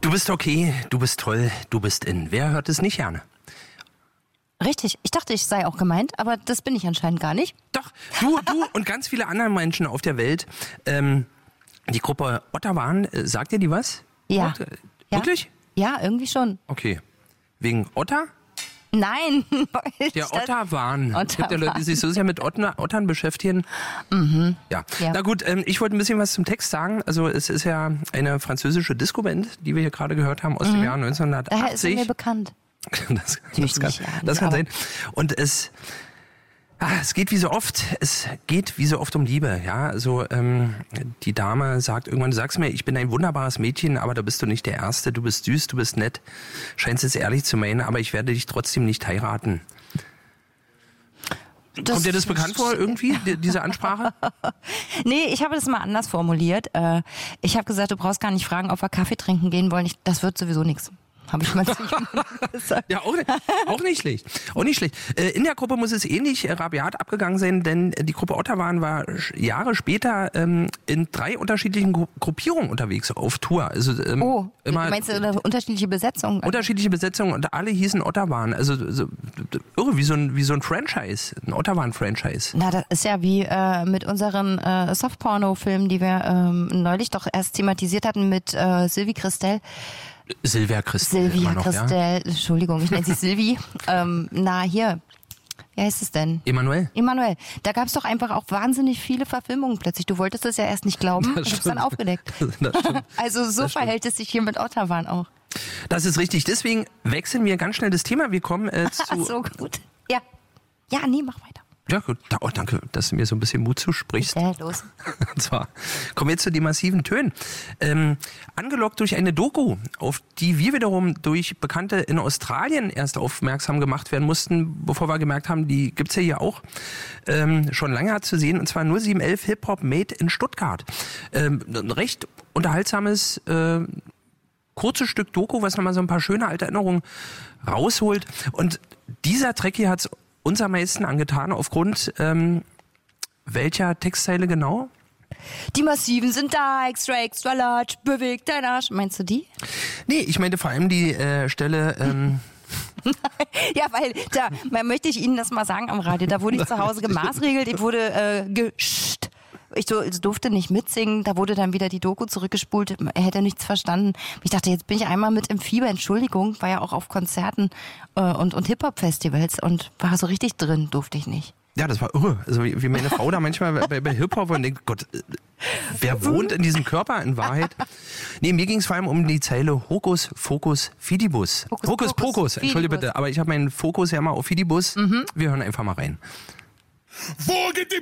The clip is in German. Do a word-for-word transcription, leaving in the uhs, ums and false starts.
Du bist okay, du bist toll, du bist in. Wer hört es nicht gerne? Richtig. Ich dachte, ich sei auch gemeint, aber das bin ich anscheinend gar nicht. Doch, du, du und ganz viele andere Menschen auf der Welt. Ähm, die Gruppe Ottawan, äh, sagt dir die was? Ja. Ot- Wirklich? Ja, irgendwie schon. Okay. Wegen Otter? Nein. Der Ottawan. Ottawan. Es gibt ja Leute, die sich so sehr mit Ottern, Ottern beschäftigen. Mhm. Ja. Ja. Na gut, ähm, ich wollte ein bisschen was zum Text sagen. Also es ist ja eine französische Disco-Band, die wir hier gerade gehört haben aus Mhm. dem Jahr neunzehnhundertachtzig. Daher ist er mir bekannt. Das, Natürlich das kann, nicht, ja, das kann aber- sein. Und es, ah, es geht wie so oft, es geht wie so oft um Liebe. Ja, also ähm, die Dame sagt irgendwann, du sagst mir, ich bin ein wunderbares Mädchen, aber da bist du nicht der Erste. Du bist süß, du bist nett, scheinst es ehrlich zu meinen, aber ich werde dich trotzdem nicht heiraten. Das- Kommt dir das bekannt vor irgendwie, die, diese Ansprache? Nee, ich habe das mal anders formuliert. Äh, Ich habe gesagt, du brauchst gar nicht fragen, ob wir Kaffee trinken gehen wollen. Ich, das wird sowieso nichts. Habe ich mal zu jemandem gesagt. Ja, auch, auch nicht schlecht. Auch nicht schlecht. Äh, In der Gruppe muss es ähnlich äh, rabiat abgegangen sein, denn die Gruppe Ottawan war sch- Jahre später ähm, in drei unterschiedlichen Gru- Gruppierungen unterwegs auf Tour. Also ähm, Oh, immer meinst du eine unterschiedliche Besetzung? unterschiedliche Besetzungen und alle hießen Ottawan. Also so, irre, wie so ein, wie so ein Franchise, ein Ottawan-Franchise. Na, das ist ja wie äh, mit unseren äh, Softporno-Filmen, die wir ähm, neulich doch erst thematisiert hatten mit äh, Sylvie Christel. Silvia Christel. Silvia immer noch, ja? Christel, Entschuldigung, ich nenne sie Sylvie. ähm, na, hier, wie heißt es denn? Emanuel. Emanuel, da gab es doch einfach auch wahnsinnig viele Verfilmungen plötzlich. Du wolltest es ja erst nicht glauben, Das ich hab's dann stimmt. aufgedeckt. Das stimmt. Also so Das stimmt. verhält es sich hier mit Ottawan auch. Das ist richtig. Deswegen wechseln wir ganz schnell das Thema. Wir kommen äh, Ach zu... so, gut. Ja, ja, nee, mach weiter. Ja, gut. Da- Oh, danke, dass du mir so ein bisschen Mut zusprichst. Ja, los. Und zwar kommen wir jetzt zu den massiven Tönen. Ähm, angelockt durch eine Doku, auf die wir wiederum durch Bekannte in Australien erst aufmerksam gemacht werden mussten, bevor wir gemerkt haben, die gibt's ja hier auch ähm, schon lange zu sehen. Und zwar null sieben elf Hip-Hop Made in Stuttgart. Ähm, ein recht unterhaltsames, äh, kurzes Stück Doku, was nochmal so ein paar schöne alte Erinnerungen rausholt. Und dieser Track hier hat's uns am meisten angetan, aufgrund ähm, welcher Textzeile genau? Die Massiven sind da, extra, extra large, bewegt dein Arsch. Meinst du die? Nee, ich meinte vor allem die äh, Stelle, ähm, Ja, weil da man möchte ich Ihnen das mal sagen am Radio. Da wurde ich zu Hause gemaßregelt, ich wurde äh, gescht. Ich so, ich durfte nicht mitsingen, da wurde dann wieder die Doku zurückgespult, er hätte nichts verstanden. Ich dachte, jetzt bin ich einmal mit im Fieber, Entschuldigung, war ja auch auf Konzerten äh, und, und Hip-Hop-Festivals und war so richtig drin, durfte ich nicht. ja, das war irre. Also wie, wie meine Frau da manchmal bei, bei Hip-Hop und denkt, Gott, äh, wer wohnt in diesem Körper in Wahrheit? Nee, mir ging es vor allem um die Zeile Hokus, Fokus, Fidibus. Hokus, Hokus, Pokus, Pokus, entschuldige Fidibus. bitte, aber ich habe meinen Fokus ja mal auf Fidibus. Wir hören einfach mal rein. Wo geht die